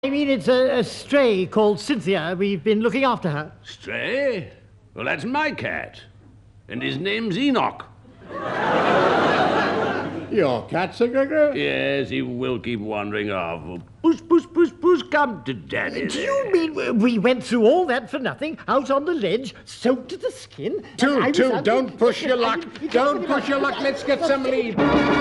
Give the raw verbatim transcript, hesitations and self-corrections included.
I mean, it's a, a stray called Cynthia. We've been looking after her. Stray? Well, that's my cat. And his name's Enoch. Your cat, Sir Gregory? Yes, he will keep wandering off. Push, push, push, push, come to daddy. Do you mean we went through all that for nothing, out on the ledge, soaked to the skin? Two, two, out don't in- push your I- luck. I- Don't push your luck. Let's get some lead.